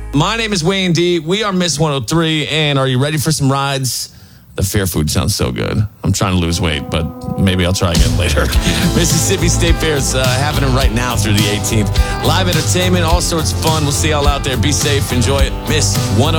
My name is Wayne D. We are Miss 103, and are you ready for some rides? The fair food sounds so good. I'm trying to lose weight, but maybe I'll try again later. Mississippi State Fair is happening right now through the 18th. Live entertainment, all sorts of fun. We'll see y'all out there. Be safe. Enjoy it. Miss 103.